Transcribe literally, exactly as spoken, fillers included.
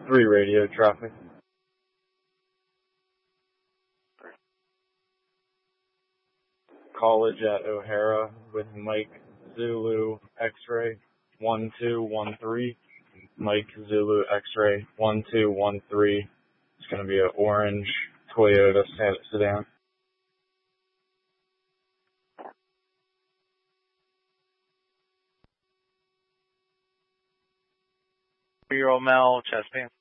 Three radio traffic. College at O'Hara with Mike Zulu X-ray one two one three. Mike Zulu X-ray one two one three. It's going to be an orange Toyota sedan. Three-year-old male, chest pain.